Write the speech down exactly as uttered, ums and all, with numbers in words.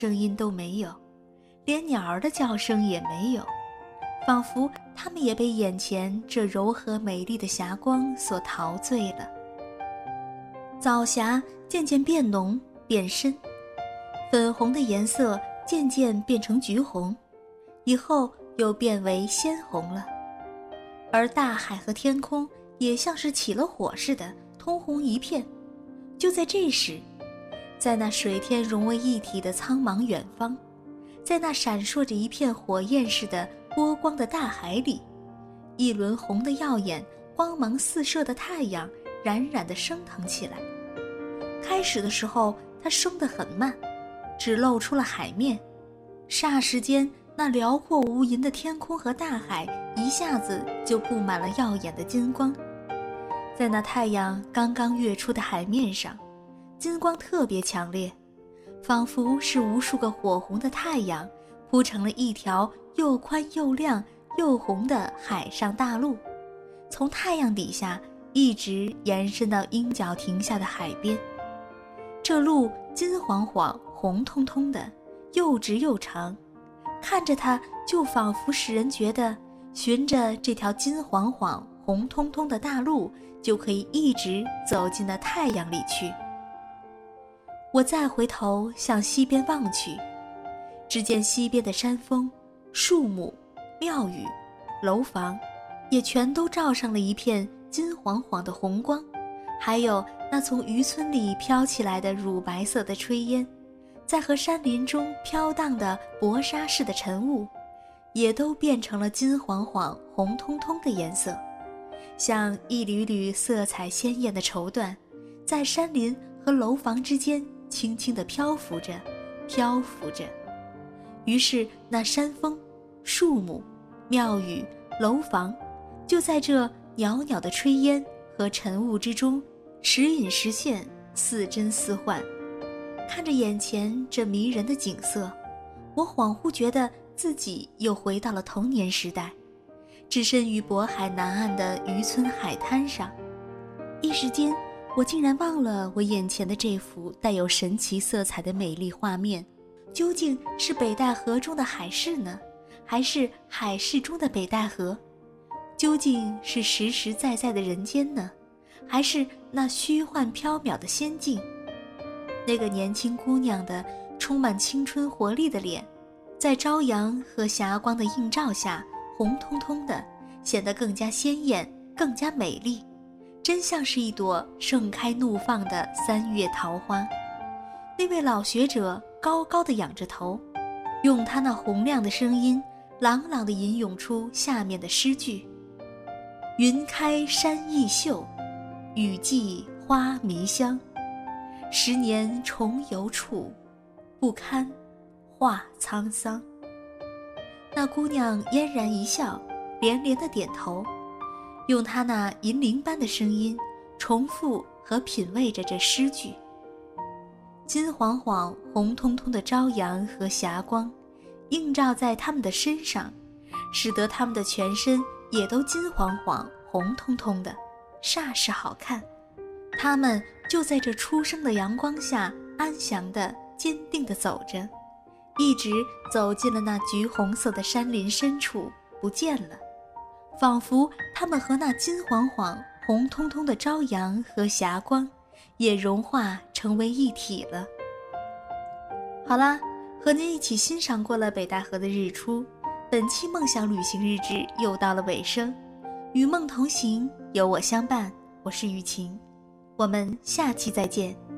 声音都没有，连鸟儿的叫声也没有，仿佛它们也被眼前这柔和美丽的霞光所陶醉了。早霞渐渐变浓变深，粉红的颜色渐渐变成橘红，以后又变为鲜红了。而大海和天空也像是起了火似的，通红一片。就在这时，在那水天融为一体的苍茫远方，在那闪烁着一片火焰似的波光的大海里，一轮红的耀眼、光芒四射的太阳冉冉地升腾起来。开始的时候，它升得很慢，只露出了海面。霎时间，那辽阔无垠的天空和大海一下子就布满了耀眼的金光。在那太阳刚刚跃出的海面上，金光特别强烈，仿佛是无数个火红的太阳铺成了一条又宽又亮又红的海上大路，从太阳底下一直延伸到鹰角亭下的海边。这路金黄黄红彤彤的，又直又长，看着它就仿佛使人觉得循着这条金黄黄红彤彤的大路，就可以一直走进那太阳里去。我再回头向西边望去，只见西边的山峰、树木、庙宇、楼房也全都罩上了一片金黄黄的红光，还有那从渔村里飘起来的乳白色的炊烟，在和山林中飘荡的薄纱似的晨雾，也都变成了金黄黄红彤彤的颜色，像一缕缕色彩鲜艳的绸缎，在山林和楼房之间轻轻地漂浮着漂浮着。于是那山峰、树木、庙宇、楼房就在这袅袅的炊烟和晨雾之中时隐时现，似真似幻。看着眼前这迷人的景色，我恍惚觉得自己又回到了童年时代，置身于渤海南岸的渔村海滩上。一时间，我竟然忘了我眼前的这幅带有神奇色彩的美丽画面，究竟是北戴河中的海市呢，还是海市中的北戴河？究竟是实实在在的人间呢，还是那虚幻缥缈的仙境？那个年轻姑娘的充满青春活力的脸，在朝阳和霞光的映照下，红彤彤的，显得更加鲜艳，更加美丽，真像是一朵盛开怒放的三月桃花。那位老学者高高地仰着头，用他那洪亮的声音朗朗地吟咏出下面的诗句：云开山异秀，雨霁花迷香，十年重游处，不堪话沧桑。那姑娘嫣然一笑，连连地点头，用她那银铃般的声音重复和品味着这诗句。金黄黄红彤彤的朝阳和霞光映照在他们的身上，使得他们的全身也都金黄黄红彤彤的，煞是好看。他们就在这初升的阳光下安详地坚定地走着，一直走进了那橘红色的山林深处，不见了，仿佛他们和那金黄黄红彤彤的朝阳和霞光也融化成为一体了。好啦，和您一起欣赏过了北戴河的日出，本期梦想旅行日志又到了尾声。与梦同行，有我相伴，我是雨晴，我们下期再见。